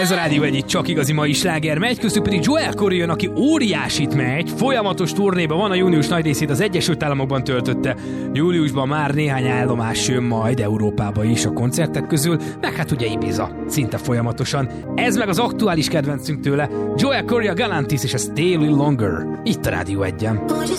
Ez a Rádió egyik csak igazi mai sláger megy, köztük pedig Joel Corry jön, aki óriásit megy, folyamatos turnéban van, a június nagy részét az Egyesült Államokban töltötte. Júliusban már néhány állomás jön majd Európába is a koncertek közül, meg hát ugye Ibiza, szinte folyamatosan. Ez meg az aktuális kedvencünk tőle, Joel Corry, a Galantis és a Stay a Little Longer, itt a Rádió 1-en.